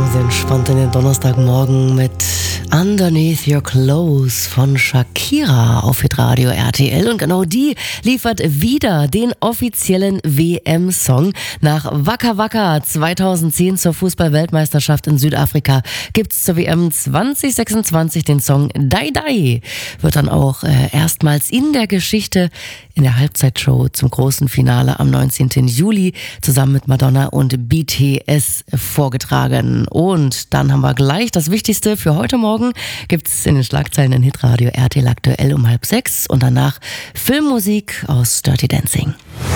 sehr entspannt in den Donnerstagmorgen mit Underneath Your Clothes von Shakira auf Hitradio RTL. Und genau die liefert wieder den offiziellen WM-Song. Nach Waka Waka 2010 zur Fußball-Weltmeisterschaft in Südafrika gibt's zur WM 2026 den Song Dai Dai. Wird dann auch erstmals in der Geschichte in der Halbzeitshow zum großen Finale am 19. Juli zusammen mit Madonna und BTS vorgetragen. Und dann haben wir gleich das Wichtigste für heute Morgen. Gibt's in den Schlagzeilen in Hitradio RTL aktuell um 5:30 und danach Filmmusik aus Dirty Dancing.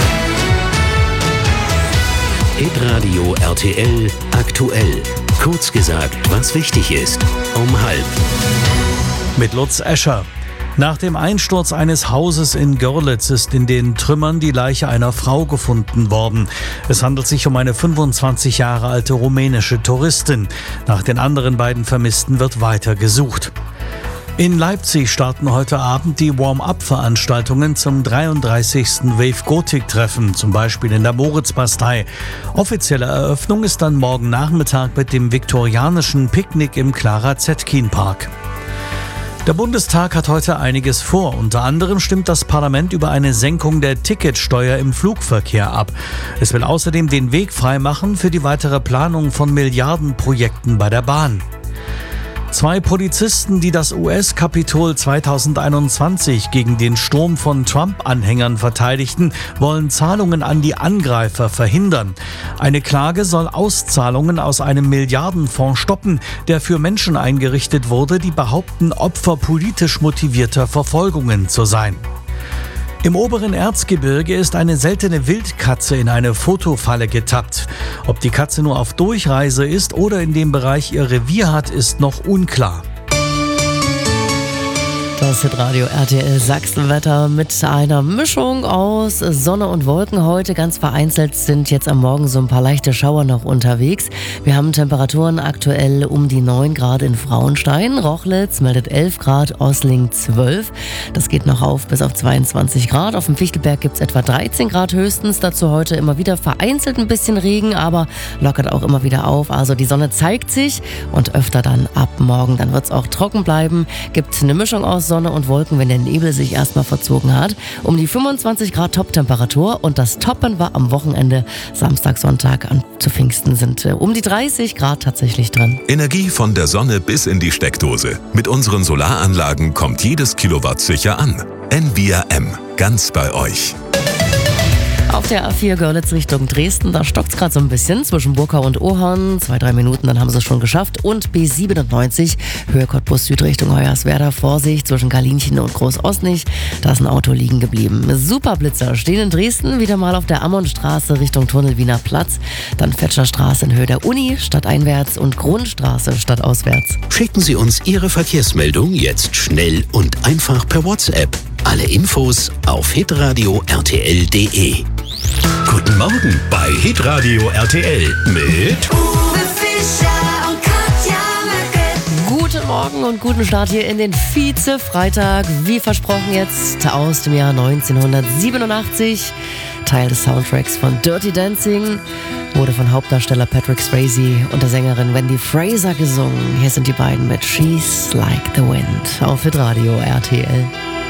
Hitradio RTL aktuell. Kurz gesagt, was wichtig ist. Um 5:30. Mit Lutz Escher. Nach dem Einsturz eines Hauses in Görlitz ist in den Trümmern die Leiche einer Frau gefunden worden. Es handelt sich um eine 25 Jahre alte rumänische Touristin. Nach den anderen beiden Vermissten wird weiter gesucht. In Leipzig starten heute Abend die Warm-up-Veranstaltungen zum 33. Wave-Gothic-Treffen, zum Beispiel in der Moritzbastei. Offizielle Eröffnung ist dann morgen Nachmittag mit dem viktorianischen Picknick im Clara-Zetkin-Park. Der Bundestag hat heute einiges vor. Unter anderem stimmt das Parlament über eine Senkung der Ticketsteuer im Flugverkehr ab. Es will außerdem den Weg freimachen für die weitere Planung von Milliardenprojekten bei der Bahn. 2 Polizisten, die das US-Kapitol 2021 gegen den Sturm von Trump-Anhängern verteidigten, wollen Zahlungen an die Angreifer verhindern. Eine Klage soll Auszahlungen aus einem Milliardenfonds stoppen, der für Menschen eingerichtet wurde, die behaupten, Opfer politisch motivierter Verfolgungen zu sein. Im oberen Erzgebirge ist eine seltene Wildkatze in eine Fotofalle getappt. Ob die Katze nur auf Durchreise ist oder in dem Bereich ihr Revier hat, ist noch unklar. Das Hitradio RTL Sachsenwetter mit einer Mischung aus Sonne und Wolken heute. Ganz vereinzelt sind jetzt am Morgen so ein paar leichte Schauer noch unterwegs. Wir haben Temperaturen aktuell um die 9 Grad in Frauenstein. Rochlitz meldet 11 Grad, Ossling 12. Das geht noch auf bis auf 22 Grad. Auf dem Fichtelberg gibt es etwa 13 Grad höchstens. Dazu heute immer wieder vereinzelt ein bisschen Regen, aber lockert auch immer wieder auf. Also die Sonne zeigt sich und öfter dann ab morgen. Dann wird es auch trocken bleiben. Gibt eine Mischung aus Sonne und Wolken, wenn der Nebel sich erstmal verzogen hat. Um die 25 Grad Top-Temperatur und das Toppen war am Wochenende, Samstag, Sonntag zu Pfingsten sind um die 30 Grad tatsächlich drin. Energie von der Sonne bis in die Steckdose. Mit unseren Solaranlagen kommt jedes Kilowatt sicher an. NVRM, ganz bei euch. Auf der A4 Görlitz Richtung Dresden, da stockt's gerade so ein bisschen zwischen Burkau und Ohorn. 2-3 Minuten, dann haben sie es schon geschafft. Und B97, Höhe Cottbus Süd Richtung Hoyerswerda, Vorsicht zwischen Kalinchen und Groß-Osnich. Da ist ein Auto liegen geblieben. Superblitzer stehen in Dresden wieder mal auf der Ammonstraße Richtung Tunnel Wiener Platz. Dann Fetscherstraße in Höhe der Uni, stadteinwärts und Grundstraße stadtauswärts. Schicken Sie uns Ihre Verkehrsmeldung jetzt schnell und einfach per WhatsApp. Alle Infos auf hitradio rtl.de. Guten Morgen bei Hitradio RTL mit Uwe Fischer und Katja Möcke. Guten Morgen und guten Start hier in den Vize-Freitag. Wie versprochen jetzt aus dem Jahr 1987. Teil des Soundtracks von Dirty Dancing. Wurde von Hauptdarsteller Patrick Swayze und der Sängerin Wendy Fraser gesungen. Hier sind die beiden mit She's Like the Wind auf Hitradio RTL.